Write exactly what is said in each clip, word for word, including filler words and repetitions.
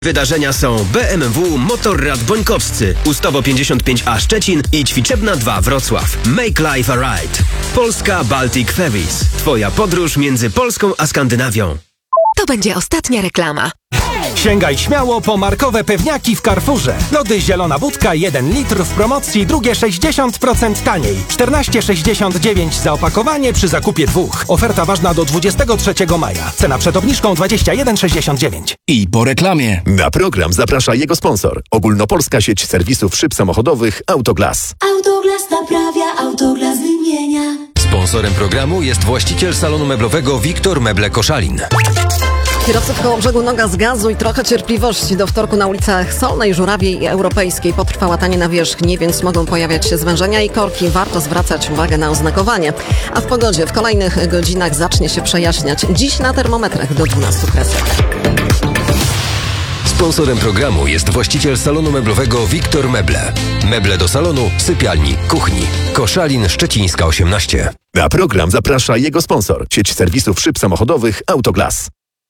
Wydarzenia są B M W Motorrad Bońkowscy, Ustawo pięćdziesiąt pięć A Szczecin i Ćwiczebna dwa Wrocław. Make Life a Ride. Polska Baltic Ferries. Twoja podróż między Polską a Skandynawią. To będzie ostatnia reklama. Sięgaj śmiało po markowe pewniaki w Carrefourze. Lody Zielona Budka jeden litr w promocji, drugie sześćdziesiąt procent taniej. czternaście sześćdziesiąt dziewięć za opakowanie przy zakupie dwóch. Oferta ważna do dwudziestego trzeciego maja. Cena przed obniżką dwadzieścia jeden sześćdziesiąt dziewięć. I po reklamie. Na program zaprasza jego sponsor. Ogólnopolska sieć serwisów szyb samochodowych Autoglas. Autoglas naprawia, Autoglas wymienia. Sponsorem programu jest właściciel salonu meblowego Wiktor Meble Koszalin. Kierowcy w Kołobrzegu noga z gazu i trochę cierpliwości. Do wtorku na ulicach Solnej, Żurawiej i Europejskiej potrwa łatanie nawierzchni, więc mogą pojawiać się zwężenia i korki. Warto zwracać uwagę na oznakowanie. A w pogodzie w kolejnych godzinach zacznie się przejaśniać. Dziś na termometrach do dwunastu kresek. Sponsorem programu jest właściciel salonu meblowego Wiktor Meble. Meble do salonu, sypialni, kuchni. Koszalin, Szczecińska osiemnaście. Na program zaprasza jego sponsor. Sieć serwisów szyb samochodowych Autoglas.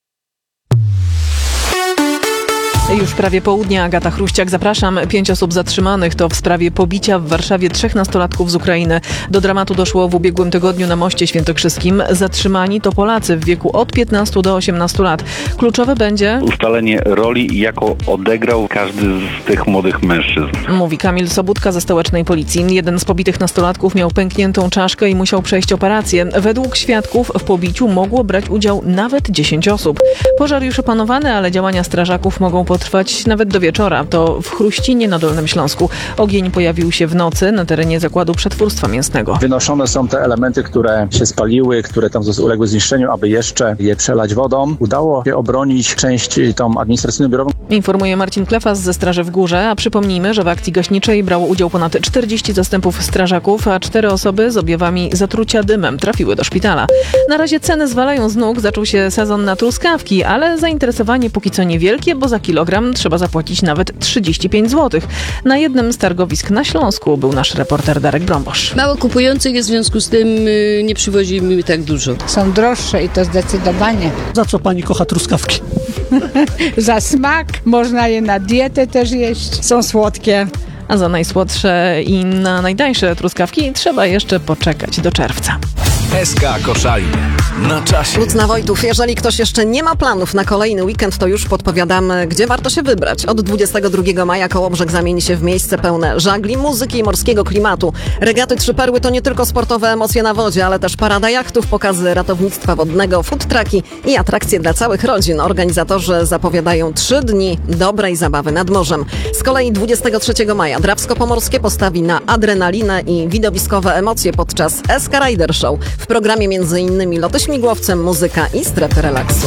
Już prawie południe, Agata Chruściak, zapraszam. Pięć osób zatrzymanych to w sprawie pobicia w Warszawie trzech nastolatków z Ukrainy. Do dramatu doszło w ubiegłym tygodniu na Moście Świętokrzyskim. Zatrzymani to Polacy w wieku od piętnastu do osiemnastu lat. Kluczowe będzie ustalenie roli, jaką odegrał każdy z tych młodych mężczyzn. Mówi Kamil Sobudka ze stołecznej policji. Jeden z pobitych nastolatków miał pękniętą czaszkę i musiał przejść operację. Według świadków w pobiciu mogło brać udział nawet dziesięć osób. Pożar już opanowany, ale działania strażaków mogą potrwać nawet do wieczora. To w Chruścinie na Dolnym Śląsku. Ogień pojawił się w nocy na terenie zakładu przetwórstwa mięsnego. Wynoszone są te elementy, które się spaliły, które tam uległy zniszczeniu, aby jeszcze je przelać wodą. Udało się obronić część tą administracyjną biurową. Informuje Marcin Klefas ze Straży w Górze, a przypomnijmy, że w akcji gaśniczej brało udział ponad czterdzieści zastępów strażaków, a cztery osoby z objawami zatrucia dymem trafiły do szpitala. Na razie ceny zwalają z nóg, zaczął się sezon na truskawki, ale zainteresowanie póki co niewielkie, bo za kilogram trzeba zapłacić nawet trzydzieści pięć złotych. Na jednym z targowisk na Śląsku był nasz reporter Darek Brąbosz. Mało kupujących jest, w związku z tym yy, nie przywozimy tak dużo. Są droższe i to zdecydowanie. Za co pani kocha truskawki? Za smak, można je na dietę też jeść. Są słodkie. A za najsłodsze i na najtańsze truskawki trzeba jeszcze poczekać do czerwca. S K Koszalin. Na czasie. Lucna Wojtów, jeżeli ktoś jeszcze nie ma planów na kolejny weekend, to już podpowiadamy, gdzie warto się wybrać. Od dwudziestego drugiego maja Kołobrzeg zamieni się w miejsce pełne żagli, muzyki i morskiego klimatu. Regaty Trzy Perły to nie tylko sportowe emocje na wodzie, ale też parada jachtów, pokazy ratownictwa wodnego, food trucki i atrakcje dla całych rodzin. Organizatorzy zapowiadają trzy dni dobrej zabawy nad morzem. Z kolei dwudziestego trzeciego maja Drawsko-Pomorskie postawi na adrenalinę i widowiskowe emocje podczas S K Rider Show. W programie między innymi loty śmigłowcem, muzyka i strefy relaksu.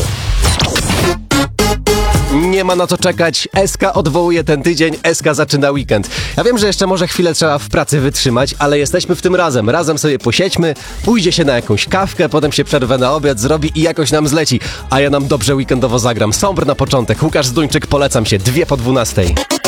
Nie ma na co czekać. S K odwołuje ten tydzień, S K zaczyna weekend. Ja wiem, że jeszcze może chwilę trzeba w pracy wytrzymać, ale jesteśmy w tym razem. Razem sobie posiedźmy, pójdzie się na jakąś kawkę, potem się przerwę na obiad zrobi i jakoś nam zleci. A ja nam dobrze weekendowo zagram. Sombre na początek. Łukasz Zduńczyk, polecam się. Dwie po dwunastej.